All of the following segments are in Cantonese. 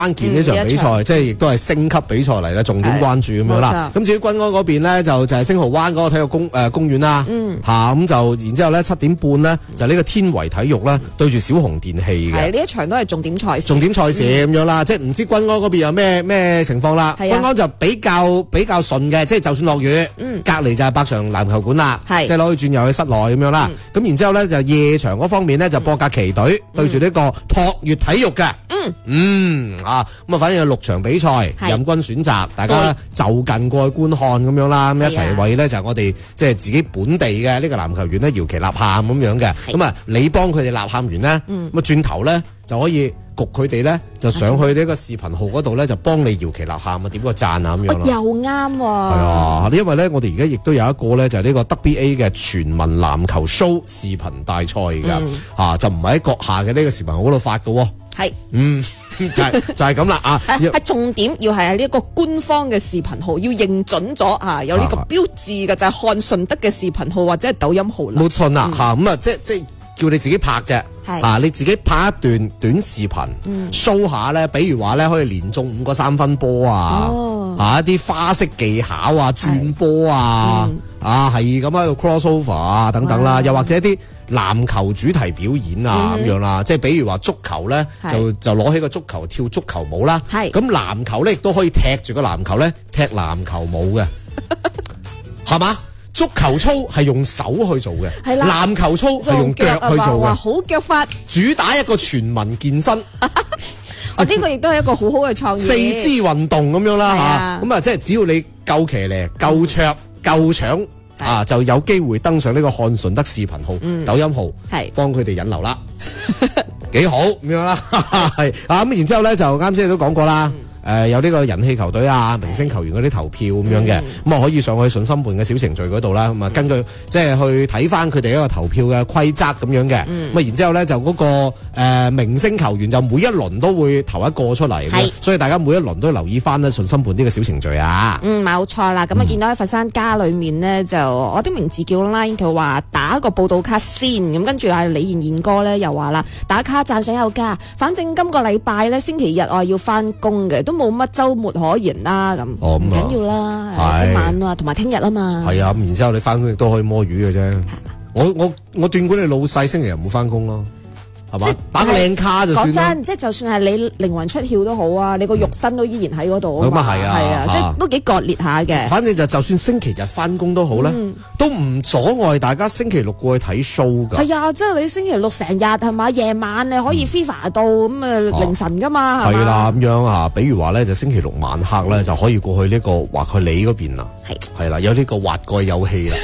關鍵呢場比賽，即係亦都係升級比賽嚟嘅重點關注咁樣啦。咁至於軍安嗰邊咧，就係星蠔灣嗰個體育公園啦，咁就然之後咧7點半咧就呢個天維體育咧對住小熊電器嘅。 係呢一場都係重點賽事。 重點賽事咁樣啦，即係唔知軍安嗰邊有咩情況啦。軍安就比較順嘅，即係就算落雨，隔離就係百場籃球館啦，即係攞去轉入去室內咁樣啦。咁然之後咧就夜場嗰方面咧就博格奇隊對住呢個拓粵體育嘅。咁啊，反正有6場比賽，任君選擇，大家就近過去觀看咁樣啦，咁一齊為咧就係我哋即係自己本地嘅呢個籃球員咧搖旗吶喊咁樣嘅。咁啊，你幫佢哋吶喊完咧，咁啊轉頭咧就可以焗佢哋咧就上去呢個視頻號嗰度咧就幫你搖旗吶喊啊，點個讚啊咁樣咯。 又啱喎。係啊，因為咧我哋而家亦都有一個咧就係呢個 WBA 嘅全民籃球 show 視頻大賽㗎，就唔係喺閣下嘅呢個視頻號嗰度發㗎喎。 係， 就係咁啦啊！ 係重點要係喺呢一個官方嘅視頻號要認準咗啊，有呢個標誌嘅就係漢順德嘅視頻號或者係抖音號啦。 冇錯啦嚇，咁啊即係叫你自己拍啫，你自己拍一段短視頻 show 下咧，比如話咧可以連中5個3分波啊，一啲花式技巧啊，轉波啊，係咁喺度 crossover 啊等等啦，又或者一啲籃球主題表演啊咁樣啦，即係比如話足球咧就攞起個足球跳足球舞啦，咁籃球咧亦都可以踢住個籃球咧踢籃球舞嘅，係嘛？足球操係用手去做嘅，籃球操係用腳去做嘅， 好腳法， 主打一個全民健身。 呢個亦都係一個好好嘅創意， 四肢運動咁樣啦嚇，咁啊即係只要你夠騎呢、夠卓、夠搶啊，就有機會登上呢個漢順德視頻號、抖音號，幫佢哋引流啦，幾好咁樣啦，係咁然之後咧就啱先都講過啦。有呢個人氣球隊啊、明星球員嗰啲投票咁樣嘅，咁啊可以上去信心辦嘅小程序嗰度啦，咁啊根據即係去睇翻佢哋一個投票嘅規則咁樣嘅，咁啊然之後咧就嗰個明星球員就每一輪都會投一個出嚟，所以大家每一輪都留意翻咧信心辦呢個小程序啊。 冇錯啦，咁啊見到喺佛山家裏面呢，就我啲名字叫 Line， 佢話打個報道卡先，咁跟住啊李燕燕哥咧又話啦，打卡讚賞有加，反正今個禮拜咧星期日我要翻工嘅。都冇乜週末可言啦，咁唔緊要啦，今晚啊，同埋聽日啊嘛。係啊，咁然之後你翻工亦都可以摸魚嘅啫。我斷估你老細星期日唔好翻工咯，係嘛？打個靚卡就算。講真，即係就算係你靈魂出竅都好啊，你個肉身都依然喺嗰度啊嘛。咁啊係啊，即係都幾割裂下嘅。反正就算星期日翻工都好咧，都唔阻礙大家星期六過去睇 show 㗎。係啊，即係你星期六成日係嘛，夜晚你可以 FIFA 到咁啊凌晨㗎嘛。係啦，咁樣啊，比如話咧就星期六晚黑咧就可以過去呢個華蓋里嗰邊啦。係啦，有呢個滑蓋有戲啦。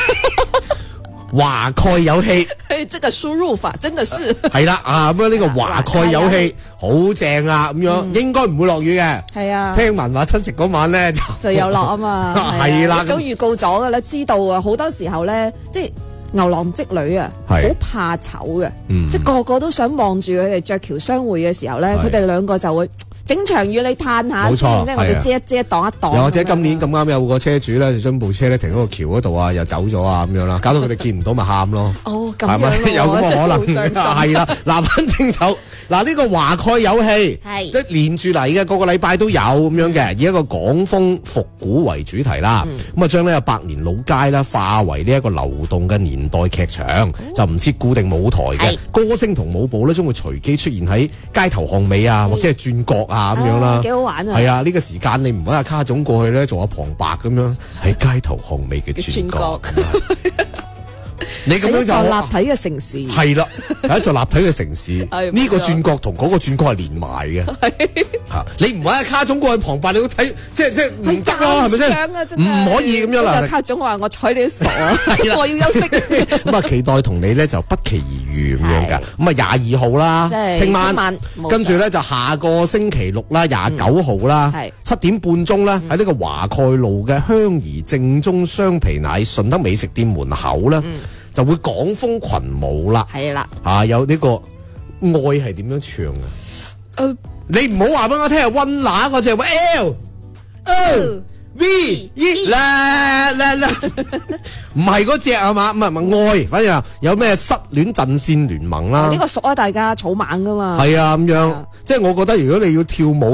華蓋有戲， 這個輸入法真的是係啦啊！咁樣呢個華蓋有戲好正啊！咁樣應該唔會落雨嘅。係啊，聽聞話七夕嗰晚咧就有落啊嘛。係啦，早預告咗噶啦，知道啊。好多時候咧，即係牛郎織女啊，好怕醜嘅，即係個個都想望住佢哋鵲橋相會嘅時候咧，佢哋兩個就會整場與你嘆下先，即係我哋遮一遮擋一擋。又或者今年咁啱有個車主咧，就將部車咧停喺個橋嗰度啊，又走咗啊咁樣啦，搞到佢哋見唔到咪喊咯。哦，咁樣有咁嘅可能係啦。嗱，反正就嗱呢個華蓋有戲，即係連住嚟嘅，個個禮拜都有咁樣嘅，以一個港風復古為主題啦。咁啊將呢個百年老街啦化為呢一個流動嘅年代劇場，就唔設固定舞台嘅，歌星同舞步咧將會隨機出現喺街頭巷尾啊，或者係轉角啊咁樣啦，幾好玩啊！係啊，呢個時間你唔揾阿卡總過去咧做下旁白咁樣喺街頭巷尾嘅轉角。你咁樣就係一座立體嘅城市，係啦，係一座立體嘅城市。呢個轉角同嗰個轉角係連埋嘅。吓，你唔揾阿卡總過去旁白，你都睇，即係唔得咯，係咪先？唔可以咁樣啦。卡總話我睬你都傻啊，我要休息。咁啊，期待同你咧就不期而遇咁樣噶。咁啊，22號啦，聽晚，跟住咧就下個星期六啦，29號啦，7點半鐘啦，喺呢個華蓋路嘅香怡正宗雙皮奶順德美食店門口啦。就會港風群舞啦，係啦，有呢個愛係點樣唱啊？你唔好話俾我聽係溫拿嗰隻，L V E 啦，唔係嗰隻係嘛？唔係愛，反正有咩失戀陣線聯盟啦。 呢個熟啊，大家草蜢噶嘛。 係啊，咁樣，即係我覺得如果你要跳舞。